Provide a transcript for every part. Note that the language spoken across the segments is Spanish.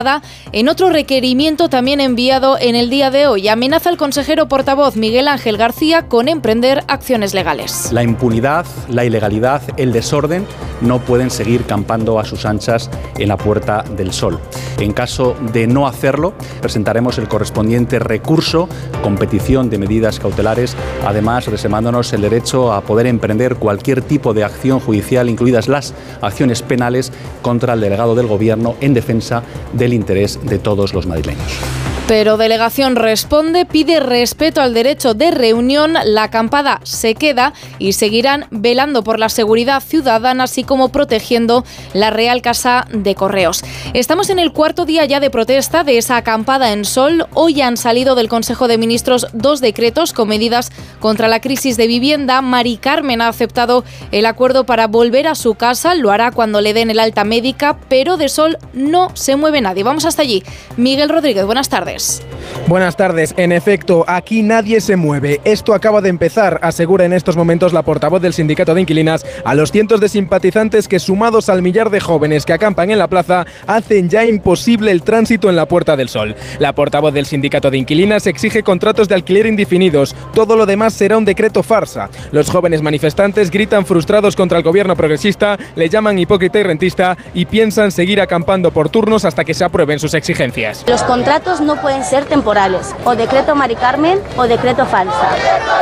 en otro requerimiento también enviado en el día de hoy. Amenaza el consejero portavoz Miguel Ángel García con emprender acciones legales. La impunidad, la ilegalidad, el desorden no pueden seguir campando a sus anchas en la Puerta del Sol. En caso de no hacerlo, presentaremos el correspondiente recurso con petición de medidas cautelares, además reservándonos el derecho a poder emprender cualquier tipo de acción judicial, incluidas las acciones penales contra el delegado del Gobierno en defensa del interés de todos los madrileños. Pero Delegación responde, pide respeto al derecho de reunión, la acampada se queda y seguirán velando por la seguridad ciudadana, así como protegiendo la Real Casa de Correos. Estamos en el cuarto día ya de protesta de esa acampada en Sol. Hoy han salido del Consejo de Ministros 2 decretos con medidas contra la crisis de vivienda. Mari Carmen ha aceptado el acuerdo para volver a su casa, lo hará cuando le den el alta médica, pero de Sol no se mueve nadie. Vamos hasta allí. Miguel Rodríguez, buenas tardes. Buenas tardes. En efecto, aquí nadie se mueve. Esto acaba de empezar, asegura en estos momentos la portavoz del Sindicato de Inquilinas a los cientos de simpatizantes que, sumados al millar de jóvenes que acampan en la plaza, hacen ya imposible el tránsito en la Puerta del Sol. La portavoz del Sindicato de Inquilinas exige contratos de alquiler indefinidos. Todo lo demás será un decreto farsa. Los jóvenes manifestantes gritan frustrados contra el gobierno progresista, le llaman hipócrita y rentista y piensan seguir acampando por turnos hasta que se aprueben sus exigencias. Los contratos no pueden ser temporales, o decreto Mari Carmen o decreto falsa.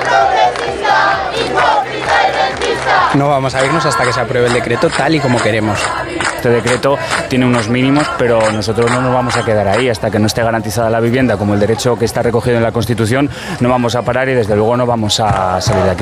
No vamos a irnos hasta que se apruebe el decreto tal y como queremos. Este decreto tiene unos mínimos, pero nosotros no nos vamos a quedar ahí hasta que no esté garantizada la vivienda como el derecho que está recogido en la Constitución. No vamos a parar y desde luego no vamos a salir de aquí.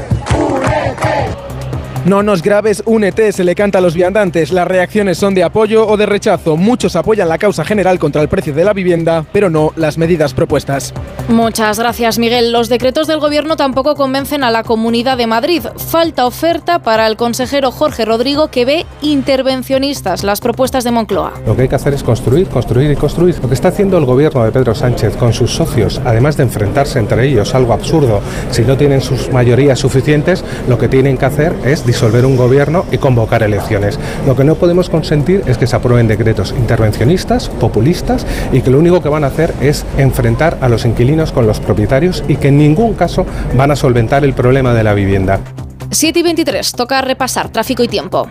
No nos graves, únete, se le canta a los viandantes. Las reacciones son de apoyo o de rechazo. Muchos apoyan la causa general contra el precio de la vivienda, pero no las medidas propuestas. Muchas gracias, Miguel. Los decretos del Gobierno tampoco convencen a la Comunidad de Madrid. Falta oferta para el consejero Jorge Rodrigo, que ve intervencionistas las propuestas de Moncloa. Lo que hay que hacer es construir, construir y construir. Lo que está haciendo el Gobierno de Pedro Sánchez con sus socios, además de enfrentarse entre ellos, algo absurdo, si no tienen sus mayorías suficientes, lo que tienen que hacer es disolver un gobierno y convocar elecciones. Lo que no podemos consentir es que se aprueben decretos intervencionistas, populistas y que lo único que van a hacer es enfrentar a los inquilinos con los propietarios y que en ningún caso van a solventar el problema de la vivienda. 7:23, toca repasar tráfico y tiempo.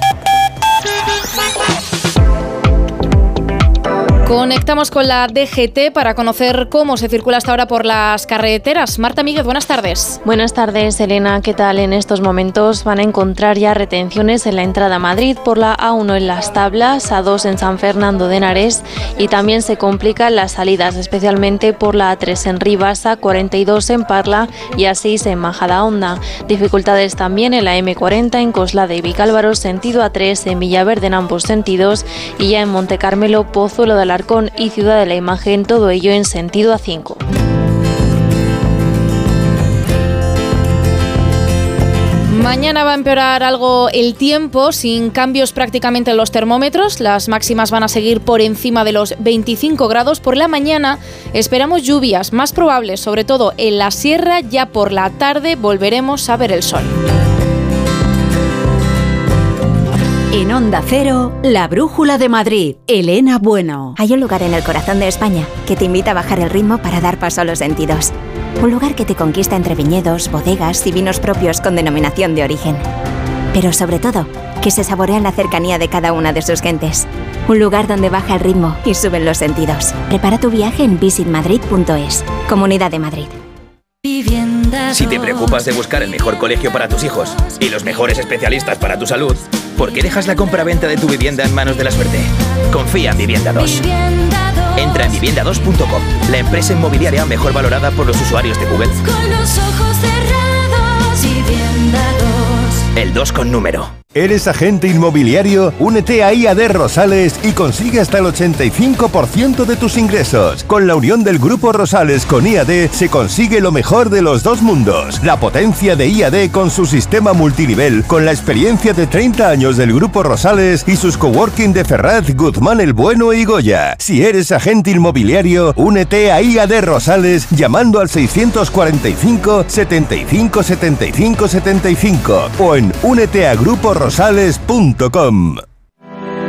Conectamos con la DGT para conocer cómo se circula hasta ahora por las carreteras. Marta Míguez, buenas tardes. Buenas tardes, Elena. ¿Qué tal? En estos momentos van a encontrar ya retenciones en la entrada a Madrid por la A1 en Las Tablas, A2 en San Fernando de Henares y también se complican las salidas, especialmente por la A3 en Rivas, A42 en Parla y A6 en Majadahonda. Dificultades también en la M40 en Coslada y Vicálvaro, sentido A3 en Villaverde en ambos sentidos y ya en Montecarmelo, Pozuelo de Alarcón y Ciudad de la Imagen, todo ello en sentido A5. Mañana va a empeorar algo el tiempo, sin cambios prácticamente en los termómetros. Las máximas van a seguir por encima de los 25 grados. Por la mañana esperamos lluvias más probables, sobre todo en la sierra. Ya por la tarde volveremos a ver el sol. En Onda Cero, la brújula de Madrid, Elena Bueno. Hay un lugar en el corazón de España que te invita a bajar el ritmo para dar paso a los sentidos. Un lugar que te conquista entre viñedos, bodegas y vinos propios con denominación de origen. Pero sobre todo, que se saborea en la cercanía de cada una de sus gentes. Un lugar donde baja el ritmo y suben los sentidos. Prepara tu viaje en visitmadrid.es. Comunidad de Madrid. Si te preocupas de buscar el mejor colegio para tus hijos y los mejores especialistas para tu salud, ¿por qué dejas la compraventa de tu vivienda en manos de la suerte? Confía en Vivienda 2. Entra en vivienda2.com, la empresa inmobiliaria mejor valorada por los usuarios de Google. Con los ojos cerrados, Vivienda 2. El 2 con número. ¿Eres agente inmobiliario? Únete a IAD Rosales y consigue hasta el 85% de tus ingresos. Con la unión del Grupo Rosales con IAD se consigue lo mejor de los dos mundos. La potencia de IAD con su sistema multinivel, con la experiencia de 30 años del Grupo Rosales y sus coworking de Ferraz, Guzmán el Bueno y Goya. Si eres agente inmobiliario, únete a IAD Rosales llamando al 645 75 75 75 o en úneteagruporosales.com.